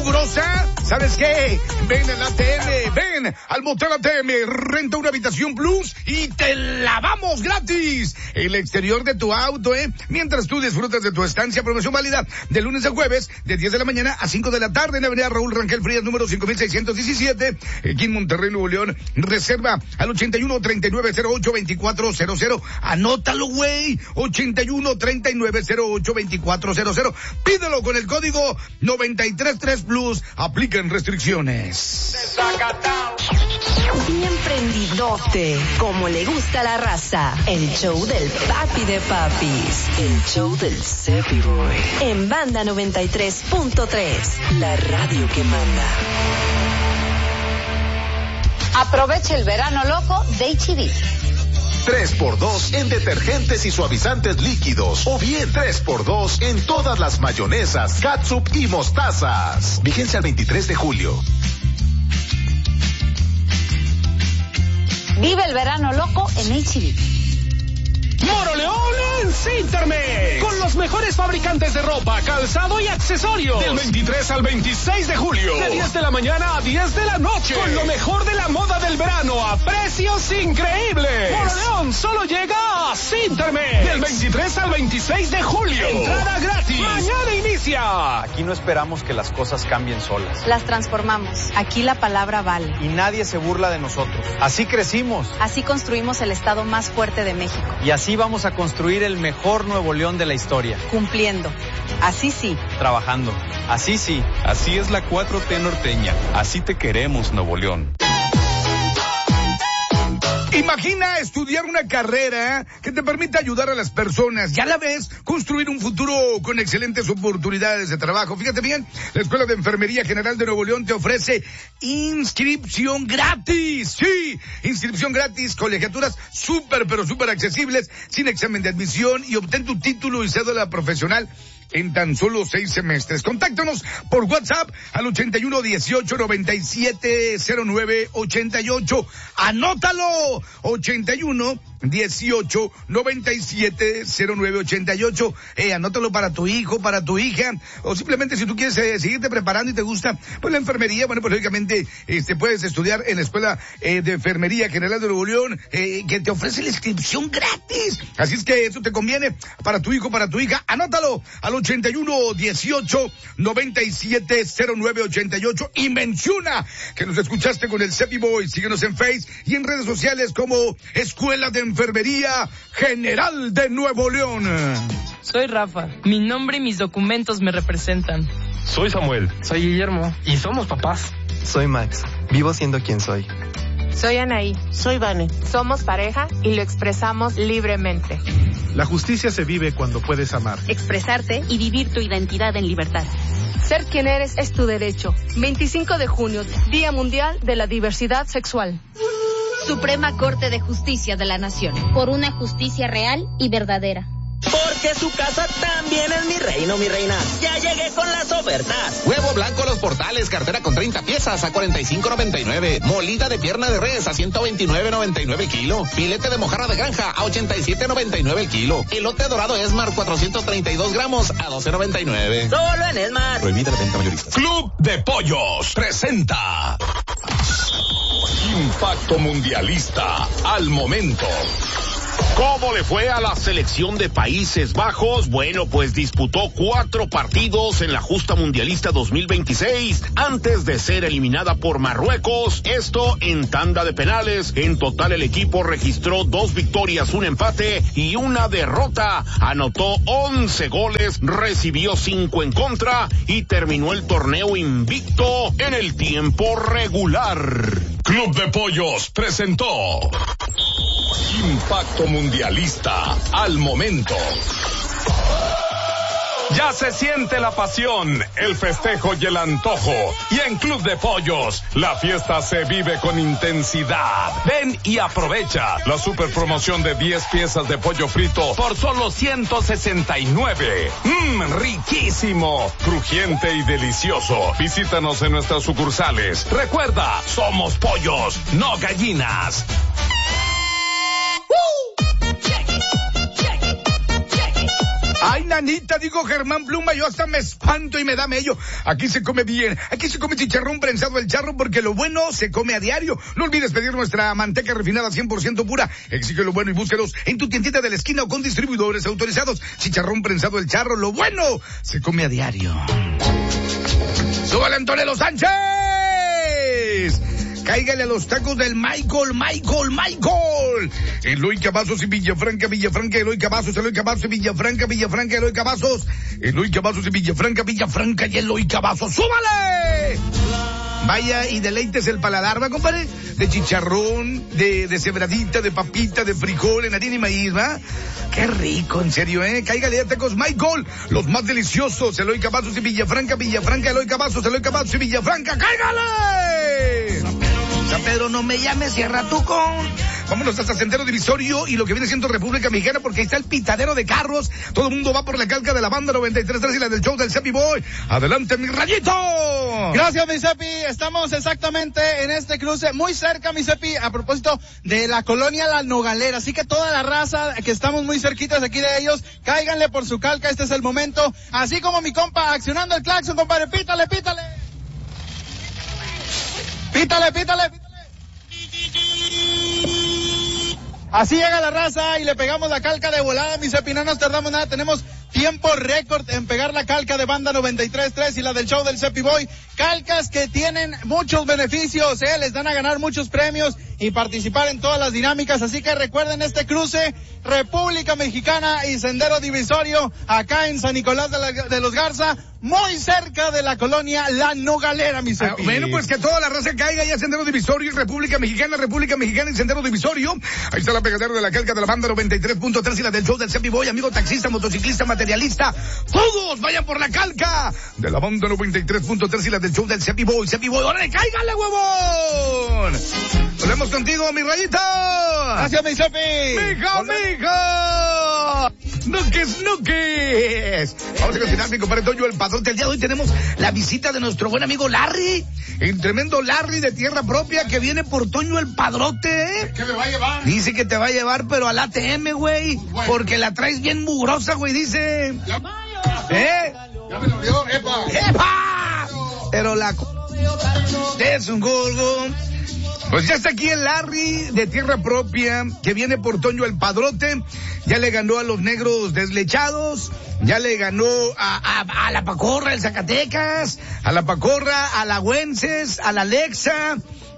mugrosa? ¿Sabes qué? Ven al ATM, ven al Motel ATM, renta una habitación plus y te lavamos gratis el exterior de tu auto, mientras tú disfrutas de tu estancia. Promoción válida de lunes a jueves, de 10 de la mañana a 5 de la tarde en Avenida Raúl Rangel Frías, número 5617, aquí en Monterrey, Nuevo León. Reserva al 81-3908-2400. Anótalo, güey. 81-3908-2400. Pídelo con el código 933 Plus. Aplican restricciones. Bien prendidote, como le gusta a la raza. El show del papi de papis. El show del Cepi Boy. En Banda 93.3. La radio que manda. Aprovecha el verano loco de H-E-B. 3x2 en detergentes y suavizantes líquidos, o bien 3x2 en todas las mayonesas, catsup y mostazas. Vigencia al 23 de julio. Vive el verano loco en H-E-B. Moroleón en Cintermex, con los mejores fabricantes de ropa, calzado y accesorios. Del 23 al 26 de julio, de 10 de la mañana a 10 de la noche, con lo mejor de la moda del verano a precios increíbles. Moroleón solo llega a Cintermex, del 23 al 26 de julio. Entrada gratis. Mañana inicia. Aquí no esperamos que las cosas cambien solas. Las transformamos. Aquí la palabra vale. Y nadie se burla de nosotros. Así crecimos. Así construimos el estado más fuerte de México. Y así vamos a construir el mejor Nuevo León de la historia. Cumpliendo. Así sí. Trabajando. Así sí. Así es la 4T norteña. Así te queremos, Nuevo León. Imagina estudiar una carrera que te permita ayudar a las personas y a la vez construir un futuro con excelentes oportunidades de trabajo. Fíjate bien, la Escuela de Enfermería General de Nuevo León te ofrece inscripción gratis. Sí, inscripción gratis, colegiaturas súper, pero súper accesibles, sin examen de admisión, y obtén tu título y cédula profesional en tan solo 6 semestres. Contáctanos por WhatsApp al 81-18-97-09-88. Anótalo, 81-18-97-09-88. Anótalo para tu hijo, para tu hija, o simplemente si tú quieres seguirte preparando y te gusta pues la enfermería, bueno, pues lógicamente puedes estudiar en la Escuela de Enfermería General de Nuevo León, que te ofrece la inscripción gratis. Así es que eso te conviene para tu hijo, para tu hija. Anótalo al 81-18-97-09-88 y menciona que nos escuchaste con el Cepi Boy. Síguenos en Facebook y en redes sociales como Escuela de Enfermería General de Nuevo León. Soy Rafa. Mi nombre y mis documentos me representan. Soy Samuel. Soy Guillermo. Y somos papás. Soy Max. Vivo siendo quien soy. Soy Anaí. Soy Vane. Somos pareja y lo expresamos libremente. La justicia se vive cuando puedes amar, expresarte y vivir tu identidad en libertad. Ser quien eres es tu derecho. 25 de junio, Día Mundial de la Diversidad Sexual. Suprema Corte de Justicia de la Nación. Por una justicia real y verdadera. Porque su casa también es mi reino, mi reina. Ya llegué con las ofertas. Huevo blanco Los Portales, cartera con 30 piezas a $45.99. Molida de pierna de res a $129.99 el kilo. Filete de mojarra de granja a $87.99 el kilo. Elote dorado Esmar 432 gramos a $12.99. Solo en Esmar. Prohibida la venta mayorista. Club de Pollos presenta Impacto Mundialista al momento. ¿Cómo le fue a la selección de Países Bajos? Bueno, pues disputó 4 partidos en la justa mundialista 2026 antes de ser eliminada por Marruecos, esto en tanda de penales. En total el equipo registró 2 victorias, un empate y una derrota. Anotó 11 goles, recibió 5 en contra y terminó el torneo invicto en el tiempo regular. Club de Pollos presentó Impacto Mundialista al momento. Ya se siente la pasión, el festejo y el antojo. Y en Club de Pollos, la fiesta se vive con intensidad. Ven y aprovecha la super promoción de 10 piezas de pollo frito por solo $169. Riquísimo, crujiente y delicioso. Visítanos en nuestras sucursales. Recuerda, somos pollos, no gallinas. ¡Ay, nanita, digo Germán Pluma, yo hasta me espanto y me da mello. Aquí se come bien, aquí se come chicharrón prensado del charro porque lo bueno se come a diario. No olvides pedir nuestra manteca refinada 100% pura. Exige lo bueno y búsquelos en tu tiendita de la esquina o con distribuidores autorizados. Chicharrón prensado del charro, lo bueno se come a diario. ¡Súbale, Antonio Sánchez! Cáigale a los tacos del Michael. Eloy Cavazos y Villafranca, Eloy Cavazos y Villafranca, Eloy Cavazos. Eloy Cavazos y Villafranca y Eloy Cavazos. ¡Súbale! Vaya y deleites el paladar, ¿va, compadre? De chicharrón, de cebradita, de papita, de frijol, en harina y maíz, ¿va? Qué rico, en serio, ¿eh? Cáigale a tacos Michael, los más deliciosos. Eloy Cavazos y Villafranca, Eloy Cavazos y Villafranca. ¡Cáigale! San Pedro, no me llames, cierra tu con. Vámonos hasta Sendero Divisorio y lo que viene siendo República Mexicana, porque ahí está el pitadero de carros. Todo el mundo va por la calca de la banda 93.3 y la del show del Cepi Boy. Adelante, mi Rayito. Gracias, mi Cepi. Estamos exactamente en este cruce, muy cerca, mi Cepi, a propósito de la colonia La Nogalera. Así que toda la raza que estamos muy cerquitas aquí de ellos, cáiganle por su calca, este es el momento. Así como mi compa accionando el claxon, compadre, pítale. Pítale. Así llega la raza y le pegamos la calca de volada, mi Cepi, no nos tardamos nada, tenemos tiempo récord en pegar la calca de banda 93.3 y la del show del Cepi Boy. Calcas que tienen muchos beneficios, les dan a ganar muchos premios y participar en todas las dinámicas, así que recuerden este cruce, República Mexicana y Sendero Divisorio, acá en San Nicolás de los Garza, muy cerca de la colonia La Nogalera, mi Cepi. Bueno, pues que toda la raza caiga ya Sendero Divisorio y República Mexicana y Sendero Divisorio. Ahí está la pegadera de la calca de la banda 93.3 y la del show del Cepi Boy, amigo taxista, motociclista, materialista, todos vayan por la calca de la banda 93.3 y la del show del Cepi Boy, órale, cáigale, huevón. Volvemos contigo, mi Rayito. Gracias, mi Cepi. Mijo. Nuques. Vamos a continuar, mi compadre Toño el Padrote. El día de hoy tenemos la visita de nuestro buen amigo Larry, el tremendo Larry de tierra propia que viene por Toño el Padrote. ¿Qué me va a llevar? Dice que te va a llevar, pero al ATM, güey, bueno, porque la traes bien mugrosa, güey, dice. Ya me lo dio, ¡Epa! Pero la es un gordo. Pues ya está aquí el Larry de tierra propia que viene por Toño el Padrote. Ya le ganó a los negros deslechados, ya le ganó a la Pacorra, el Zacatecas, a la Pacorra, a la Güences, a la Alexa,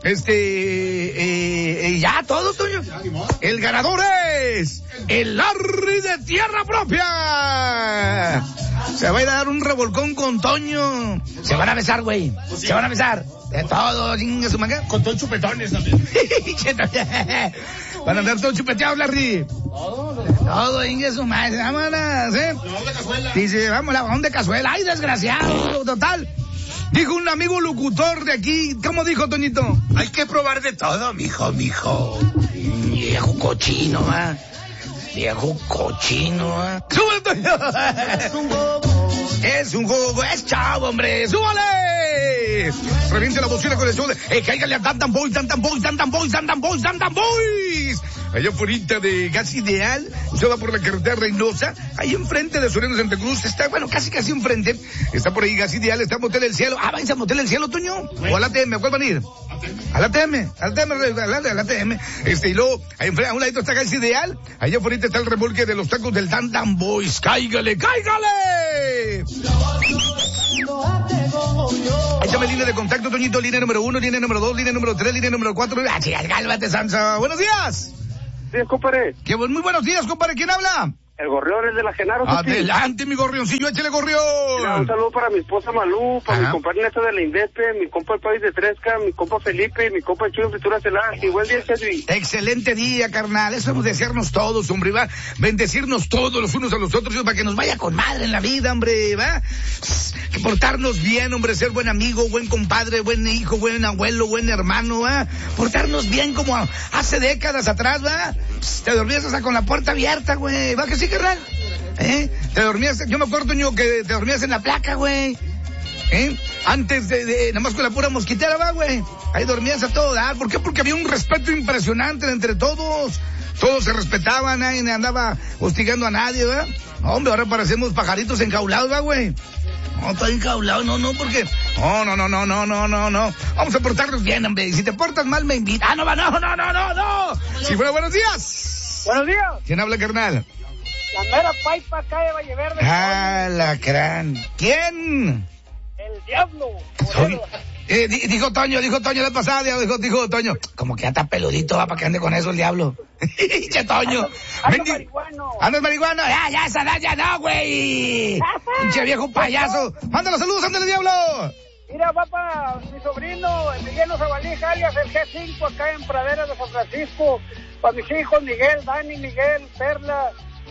ya todos, Toño. El ganador es el Larry de tierra propia. Se va a ir a dar un revolcón con Toño. Se van a besar, güey. Se van a besar. De todo, chinga su manga. Con todos chupetones también. Van a andar todos chupeteados, Larry. Todo, chinga su madre. Vámonos, Dice, vamos, lavón de cazuela. Ay, desgraciado, total. Dijo un amigo locutor de aquí. ¿Cómo dijo, Toñito? Hay que probar de todo, mijo. Viejo cochino, Viejo cochino, ¡Súbale, Toño! Es un juego, es chavo, hombre. ¡Súbale! Reviente la bocina con el show de... cáigale a Tantan Boys. Allá afuera de Gas Ideal, usted va por la carretera Reynosa, ahí enfrente de Soriano Santa Cruz, está, bueno, casi enfrente, está por ahí Gas Ideal, está Motel El Cielo. ¿Vais a Motel El Cielo, Toño? ¿O al ATM? ¿A cuál van a ir? Al ATM. Y luego, ahí enfrente, a un ladito está Gas Ideal, allá afuera está el remolque de los tacos del Tantan Boys. ¡Cáigale! Échame línea de contacto, Toñito, línea número 1, línea número 2, línea número 3, línea número 4. Cálmate, Sansa. Buenos días. Sí, compadre. Muy buenos días, compadre. ¿Quién habla? El Gorrión, el de la Genaro. Adelante, mi gorrioncillo, échale, gorrión. Mira, un saludo para mi esposa Malú, para mi compadre Neto de la Indepe, mi compa el País de Tresca, mi compa Felipe, mi compa Chuyo Fritura Celá. Y buen día, Cedric. Excelente día, carnal. Eso es desearnos todos, hombre, va. Bendecirnos todos los unos a los otros, para que nos vaya con madre en la vida, hombre, va. Que portarnos bien, hombre, ser buen amigo, buen compadre, buen hijo, buen abuelo, buen hermano, va. Portarnos bien como hace décadas atrás, va. Te dormías hasta con la puerta abierta, güey. ¿Va que sí, carnal? Te dormías, yo me acuerdo, Toño, que te dormías en la placa, güey. Antes de nada más con la pura mosquitera, va, güey. Ahí dormías a todo dar. ¿Por qué? Porque había un respeto impresionante entre todos. todos se respetaban, nadie andaba hostigando a nadie, ¿verdad? Hombre, ahora parecemos pajaritos enjaulados, ¿verdad, güey? No, está enjaulado, no, porque... No. Vamos a portarnos bien, hombre. Si te portas mal, me invitas. No. Sí, buenos días. Buenos días. ¿Quién habla, carnal? La mera paipa acá de Valleverde. Lacrán. ¿Quién? El diablo. Dijo Toño la pasada, dijo Toño. Como que ya está peludito, va, para que ande con eso el diablo. Che, Toño. Ando marihuano. Ya, esa edad ya no, güey. Pinche viejo payaso. Mándale saludos, ándale, diablo. Mira, va para mi sobrino, Emiliano Zabalija, alias el G5, acá en Pradera de San Francisco. Para mis hijos, Miguel, Dani, Miguel, Perla.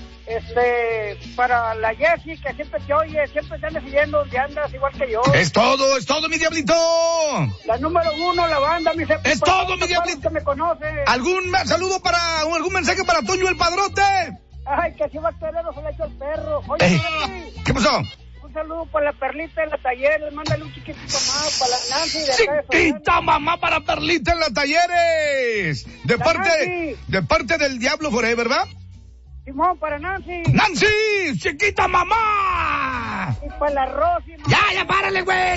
Para la Jessie, que siempre te oye, siempre te anda siguiendo donde andas, igual que yo. Es todo, mi diablito. La número 1, la banda, mi Es todo, mi diablito. Que me conoce. ¿Algún mensaje para Toño el Padrote? Ay, que si va a querer, se le echo el perro. Oye, ¿qué pasó? Un saludo para la Perlita en la Talleres, mándale un chiquitito más para la Nancy de Chiquita mamá para Perlita en la Talleres. De parte del Diablo Forever, ¿verdad? Simón, para Nancy. ¡Nancy! ¡Chiquita mamá! Y para la Rosy. Ya, párale, güey.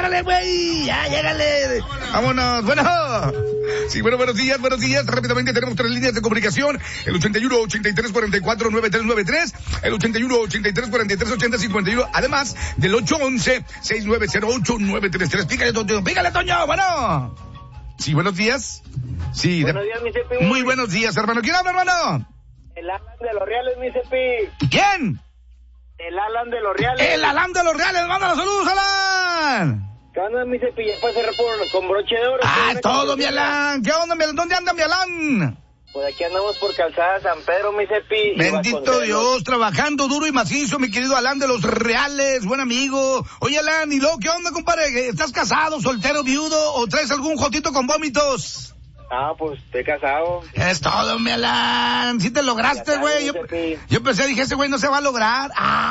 Ya, llégale. Vámonos. Bueno. Sí, buenos días. Rápidamente tenemos 3 líneas de comunicación. El 81 83 44 9393. El 81 83 43 80 51. Además del 811 6908 933. Pícale, Toño. Bueno. Sí, buenos días. Sí. Buenos días, mi Cepi. Muy buenos días, hermano. ¿Quién habla, hermano? El Alan de los Reales, mi Cepi. ¿Quién? El Alan de los Reales. El Alan de los Reales. Mándale saludos, Alan. ¿Qué onda, mi Cepi? Ya puede cerrar con broche de oro. Todo, mi Alan. ¿Qué onda, mi Alan? ¿Dónde anda mi Alan? Pues aquí andamos por Calzada San Pedro, mi Cepi. Bendito Dios, trabajando duro y macizo, mi querido Alan de los Reales, buen amigo. Oye, Alan, ¿y luego qué onda, compadre? ¿Estás casado, soltero, viudo o traes algún jotito con vómitos? Pues estoy casado. Es todo, mi Alan. Sí te lograste, güey. Yo pensé, dije, ese güey no se va a lograr.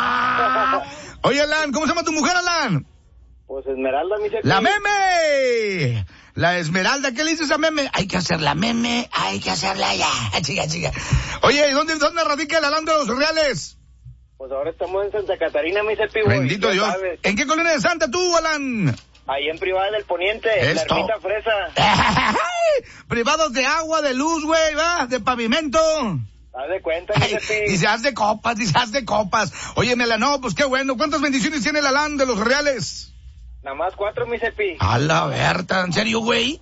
Oye, Alan, ¿cómo se llama tu mujer, Alan? Pues Esmeralda, mi Cepi. ¡La Meme! La Esmeralda, ¿qué le dices a Meme? Hay que hacer la Meme, hay que hacerla ya. Chica. Oye, ¿y dónde radica el Alan de los Reales? Pues ahora estamos en Santa Catarina, mi Cepi. Bendito Dios. Sabes. ¿En qué colonia de Santa tú, Alan? Ahí en Privada del Poniente, la Ermita Fresa. Privados de agua, de luz, güey, ¿va? De pavimento. Haz de cuenta, mi Cepi. Dice, haz de copas. Oye, Alan, no, pues qué bueno. ¿Cuántas bendiciones tiene el Alan de los Reales? Nada más 4, mi Cepi. A la Berta, ¿en serio, güey?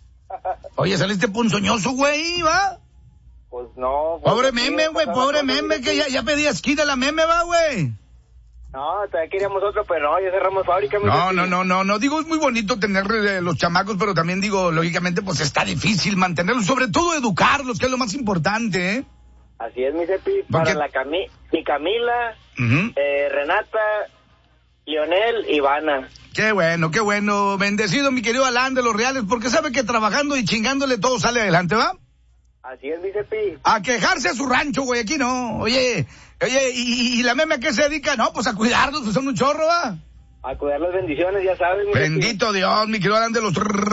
Oye, saliste ponzoñoso, güey, ¿va? Pues no. Pobre Meme, güey, pobre Meme, que ya pedía esquí de la Meme, ¿va, güey? No, todavía queríamos otro, pero no, ya cerramos fábrica. No, digo, es muy bonito tener los chamacos, pero también digo, lógicamente, pues está difícil mantenerlos, sobre todo educarlos, que es lo más importante, ¿eh? Así es, mi Cepi, para mi Camila, Renata, Lionel y Ivana. Qué bueno, bendecido mi querido Alan de los Reales, porque sabe que trabajando y chingándole todo sale adelante, ¿va? Así es, mi Cepi. A quejarse a su rancho, güey, aquí no. Oye, ¿y la Meme a qué se dedica? No, pues a cuidarlos, pues son un chorro, ¿va? A cuidar las bendiciones, ya sabes, mi Bendito Cepi. Dios, mi querido Alan de los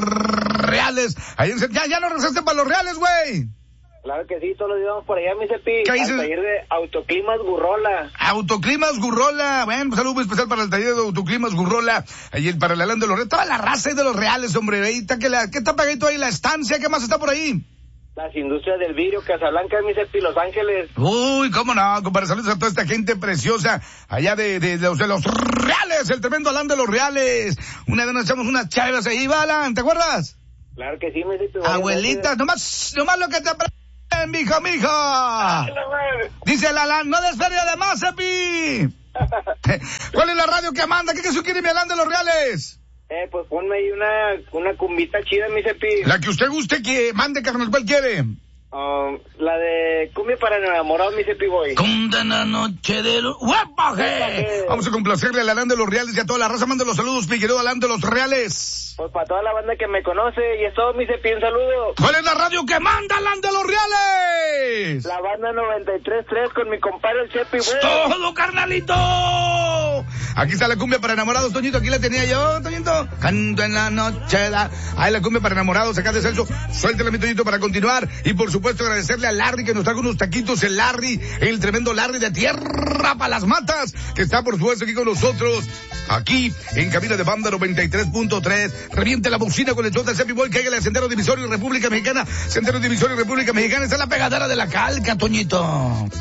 Reales. Ahí ya no regresaste para los Reales, güey. Claro que sí, todos los días vamos por allá, mi Cepi. ¿Qué dices? Al taller de Autoclimas Gurrola. Autoclimas Gurrola. Bueno, pues saludo muy especial para el taller de Autoclimas Gurrola. Ahí para el Alan de los Reales. Toda la raza ahí de los Reales, hombre. Ahí está, ¿qué está pagadito ahí? La estancia, ¿qué más está por ahí? Las industrias del vidrio, Casablanca, mi Cepi, Los Ángeles. Uy, cómo no, compadre, saludos a toda esta gente preciosa allá de los Reales, el tremendo Alan de los Reales. Una vez nos echamos unas chaves ahí, Alan, ¿te acuerdas? Claro que sí, mi Cepi. Abuelita, nomás lo que te aprenden, mija. Dice el Alan, no des feria de más, Cepi. ¿Cuál es la radio que manda? ¿Qué quiere mi Alan de los Reales? Pues ponme ahí una cumbita chida, mi Cepi. La que usted guste que mande, carnal, ¿cuál quiere? La de cumbia para enamorados, mi Cepi Boy. Condena noche de los... ¡Huepaje! Vamos a complacerle al Alan de los Reales y a toda la raza. Manda los saludos, mi querido Alan de los Reales. Pues para toda la banda que me conoce y es todo, mi Cepi, un saludo. ¿Cuál es la radio que manda, Alan de los Reales? La banda 93.3 con mi compadre el Cepi Boy. ¡Todo, carnalito! Aquí está la cumbia para enamorados, Toñito, aquí la tenía yo, Toñito. Canto en la noche, ahí la cumbia para enamorados, acá de Celso. Suéltela, mi Toñito, para continuar. Y por supuesto agradecerle a Larry que nos trajo unos taquitos, el Larry, el tremendo Larry de Tierra para las Matas, que está por supuesto aquí con nosotros, aquí en cabina de Banda 93.3. Reviente la bocina con el show del Cepi Boy, cáigale a Sendero Divisorio República Mexicana. Sendero Divisorio República Mexicana, esa es la pegadera de la calca, Toñito.